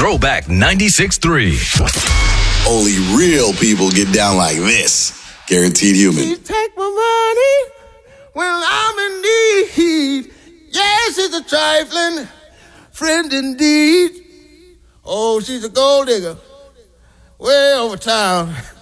Throwback 96.3. Only real people get down like this. Guaranteed Human. Please take my money when I'm in need. Yes, it's a trifling friend indeed. Oh, she's a gold digger way over town.